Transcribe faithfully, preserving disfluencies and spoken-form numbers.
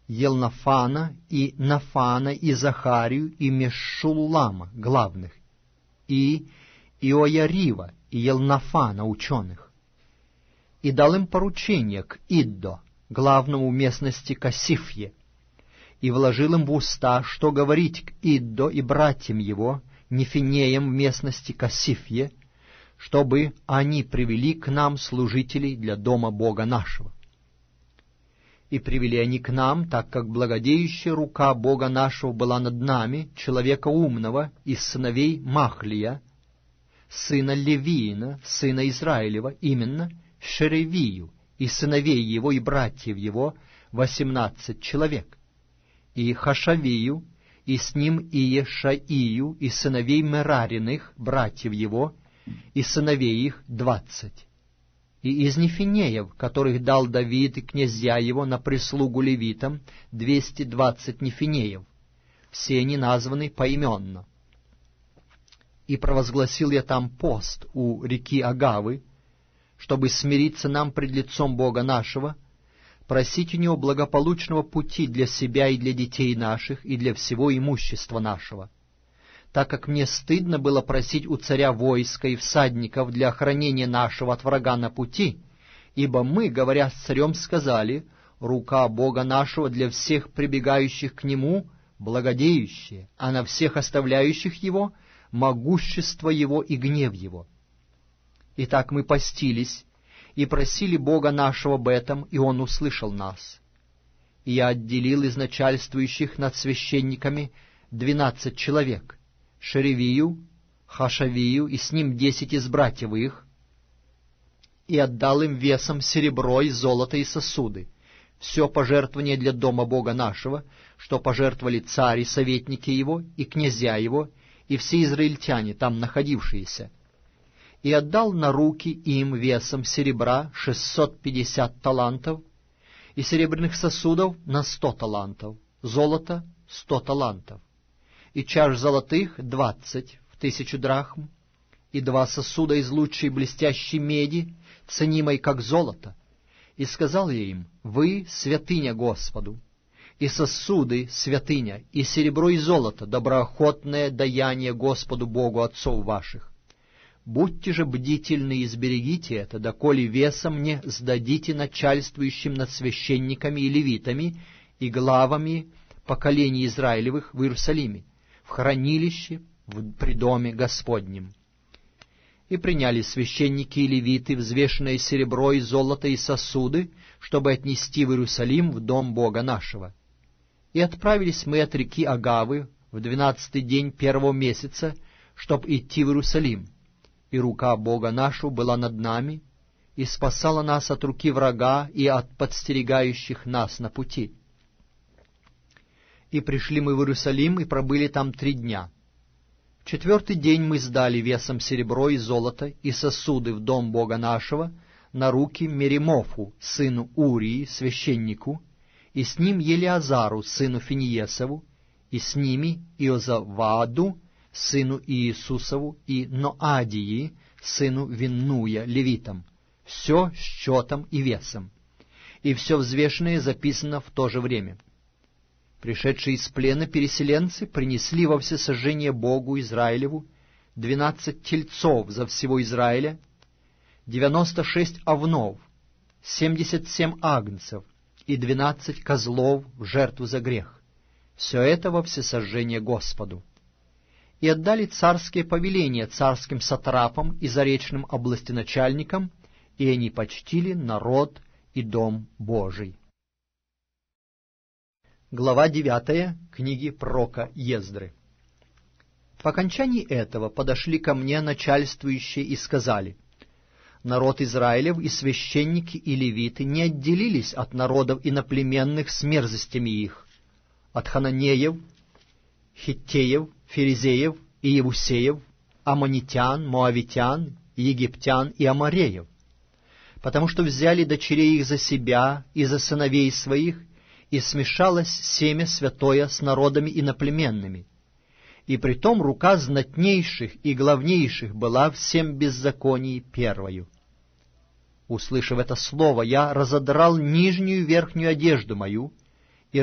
Елнафана, и Нафана, и Захарию, и Мешуллама, главных, и Иоярива, и Елнафана, ученых. И дал им поручение к Иддо, главному местности Касифье, и вложил им в уста, что говорить к Иддо и братьям его, Нефинеям в местности Касифье, чтобы они привели к нам служителей для дома Бога нашего. И привели они к нам, так как благодеющая рука Бога нашего была над нами, человека умного из сыновей Махлия, сына Левиина, сына Израилева, именно Шеревию, и сыновей его и братьев его, восемнадцать человек, и Хашавию, и с ним Иешаию, и сыновей Мерариных, братьев его, и сыновей их двадцать. И из Нефинеев, которых дал Давид и князья его на прислугу левитам, двести двадцать Нефинеев, все они названы поименно. И провозгласил я там пост у реки Агавы, чтобы смириться нам пред лицом Бога нашего, просить у Него благополучного пути для себя и для детей наших, и для всего имущества нашего. Так как мне стыдно было просить у царя войска и всадников для охранения нашего от врага на пути, ибо мы, говоря с царем, сказали: рука Бога нашего для всех прибегающих к Нему благодеющая, а на всех оставляющих Его могущество Его и гнев Его. Итак, мы постились и просили Бога нашего об этом, и Он услышал нас. И я отделил из начальствующих над священниками двенадцать человек, Шеревию, Хашавию, и с ним десять из братьев их, и отдал им весом серебро и золото и сосуды, все пожертвование для дома Бога нашего, что пожертвовали царь и советники его, и князья его, и все израильтяне, там находившиеся. И отдал на руки им весом серебра шестьсот пятьдесят талантов, и серебряных сосудов на сто талантов, золота сто талантов, и чаш золотых двадцать в тысячу драхм, и два сосуда из лучшей блестящей меди, ценимой как золото. И сказал я им: вы святыня Господу, и сосуды святыня, и серебро и золото доброохотное даяние Господу Богу отцов ваших. Будьте же бдительны и сберегите это, доколе весом не сдадите начальствующим над священниками и левитами и главами поколений Израилевых в Иерусалиме, в хранилище в придоме Господнем. И приняли священники и левиты взвешенное серебро и золото и сосуды, чтобы отнести в Иерусалим, в дом Бога нашего. И отправились мы от реки Агавы в двенадцатый день первого месяца, чтоб идти в Иерусалим. И рука Бога нашего была над нами, и спасала нас от руки врага и от подстерегающих нас на пути. И пришли мы в Иерусалим, и пробыли там три дня. В четвертый день мы сдали весом серебро и золото и сосуды в дом Бога нашего на руки Меримофу, сыну Урии, священнику, и с ним Елиазару, сыну Финиесову, и с ними Иозаваду, сыну Иисусову, и Ноадии, сыну Виннуя, левитам, все с счетом и весом, и все взвешенное записано в то же время. Пришедшие из плена переселенцы принесли во всесожжение Богу Израилеву двенадцать тельцов за всего Израиля, девяносто шесть овнов, семьдесят семь агнцев и двенадцать козлов в жертву за грех. Все это во всесожжение Господу. И отдали царские повеления царским сатрапам и заречным областеначальникам, и они почтили народ и дом Божий. Глава девятая книги пророка Ездры. По окончании этого подошли ко мне начальствующие и сказали: народ Израилев и священники и левиты не отделились от народов иноплеменных с мерзостями их, от хананеев, хиттеев, ферезеев и евусеев, аммонитян, моавитян, египтян и амореев, потому что взяли дочерей их за себя и за сыновей своих, и смешалось семя святое с народами иноплеменными. И притом рука знатнейших и главнейших была всем беззаконии первою. Услышав это слово, я разодрал нижнюю и верхнюю одежду мою,